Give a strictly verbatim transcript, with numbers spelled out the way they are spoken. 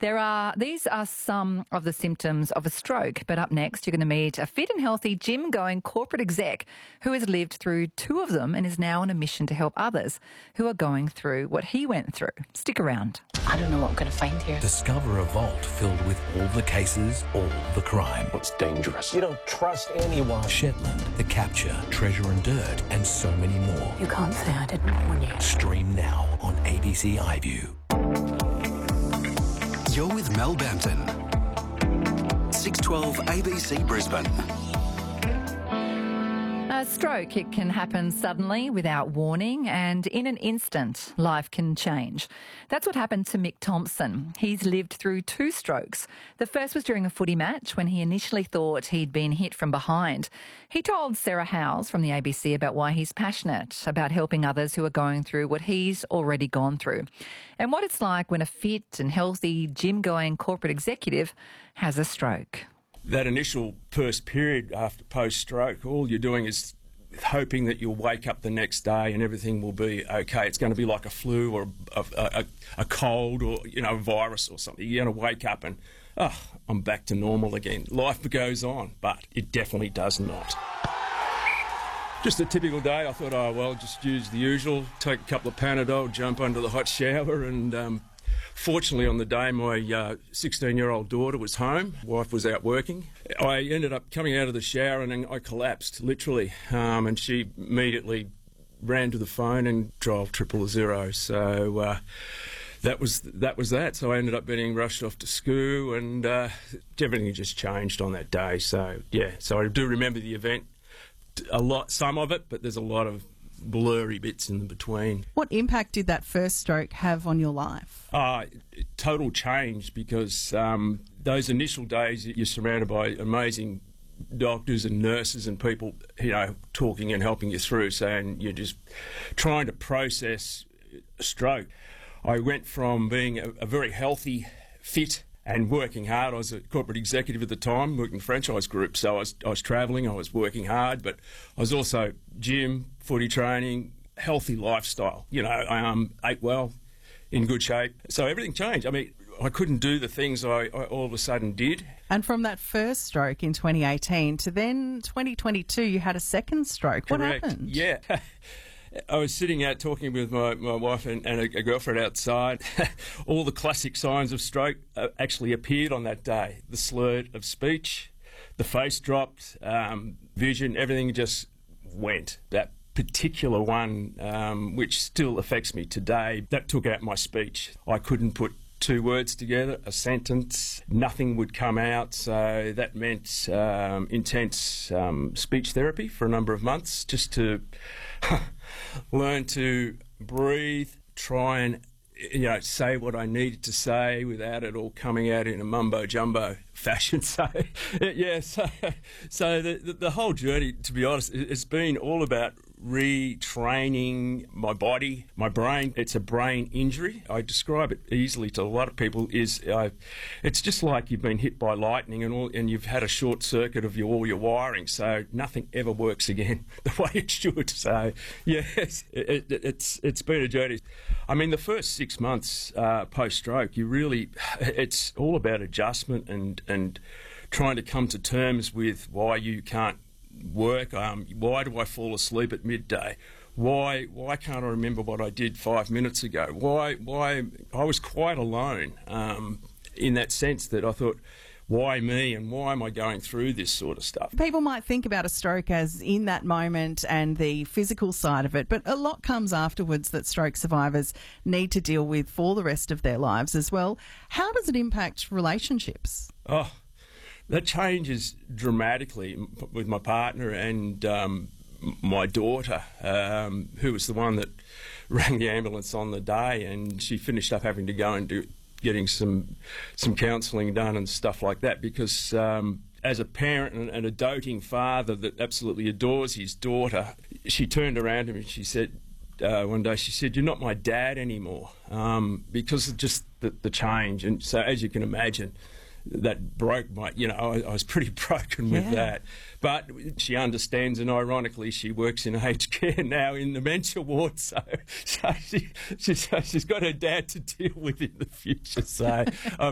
There are these are some of the symptoms of a stroke, but up next you're going to meet a fit and healthy gym-going corporate exec who has lived through two of them and is now on a mission to help others who are going through what he went through. Stick around. I don't know what I'm going to find here. Discover a vault filled with all the cases, all the crime. It's dangerous. You don't trust anyone. Shetland, The Capture, Treasure and Dirt, and so many more. You can't say I didn't warn you. Stream now on A B C iView. You're with Mel Bampton. six twelve A B C Brisbane. A stroke, it can happen suddenly without warning, and in an instant, life can change. That's what happened to Mick Thompson. He's lived through two strokes. The first was during a footy match when he initially thought he'd been hit from behind. He told Sarah Howes from the A B C about why he's passionate about helping others who are going through what he's already gone through, and what it's like when a fit and healthy, gym-going corporate executive has a stroke. That initial first period after post-stroke, all you're doing is hoping that you'll wake up the next day and everything will be okay. It's going to be like a flu or a, a, a cold or, you know, a virus or something. You're going to wake up and, oh, I'm back to normal again. Life goes on, but it definitely does not. Just a typical day. I thought, oh, well, just use the usual, take a couple of Panadol, jump under the hot shower and... Um, Fortunately, on the day, my uh, sixteen-year-old daughter was home. Wife was out working. I ended up coming out of the shower and then I collapsed, literally. Um, and she immediately ran to the phone and dialed triple zero. So uh, that was that was that. So I ended up being rushed off to school, and uh, everything just changed on that day. So yeah, so I do remember the event a lot, some of it, but there's a lot of blurry bits in between. What impact did that first stroke have on your life? Uh, total change, because um, those initial days you're surrounded by amazing doctors and nurses and people, you know, talking and helping you through, saying you're just trying to process a stroke. I went from being a, a very healthy, fit and working hard. I was a corporate executive at the time, working franchise group, so I was, I was travelling, I was working hard, but I was also gym, footy training, healthy lifestyle. You know, I um, ate well, in good shape. So everything changed. I mean, I couldn't do the things I, I all of a sudden did. And from that first stroke in twenty eighteen to then twenty twenty-two, you had a second stroke. Correct. What happened? Yeah. I was sitting out talking with my, my wife and, and a, a girlfriend outside. All the classic signs of stroke uh, actually appeared on that day. The slur of speech, the face dropped, um, vision, everything just went. That particular one, um, which still affects me today, that took out my speech. I couldn't put two words together, a sentence, nothing would come out, so that meant um, intense um, speech therapy for a number of months, just to learn to breathe, try and, you know, say what I needed to say without it all coming out in a mumbo-jumbo fashion. So, yeah, so, so the, the, the whole journey, to be honest, it's been all about retraining my body, my brain. It's a brain injury. I describe it easily to a lot of people. Is uh, it's just like you've been hit by lightning and all, and you've had a short circuit of your, all your wiring, so nothing ever works again the way it should. So yes, it, it, it's it's been a journey. I mean, the first six months uh, post-stroke, you really, it's all about adjustment and and trying to come to terms with why you can't work. Um, why do I fall asleep at midday? Why why can't I remember what I did five minutes ago? Why why I was quite alone um, in that sense that I thought, why me and why am I going through this sort of stuff? People might think about a stroke as in that moment and the physical side of it, but a lot comes afterwards that stroke survivors need to deal with for the rest of their lives as well. How does it impact relationships? Oh, that changes dramatically with my partner and um, my daughter, um, who was the one that rang the ambulance on the day, and she finished up having to go and do getting some some counselling done and stuff like that, because um, as a parent and, and a doting father that absolutely adores his daughter, she turned around to me and she said, uh, one day she said, "You're not my dad anymore," um, because of just the, the change. And so, as you can imagine, that broke my, you know, I, I was pretty broken with yeah. that. But she understands, and ironically, she works in aged care now in the dementia ward, so, so she, she's, she's got her dad to deal with in the future. So I'm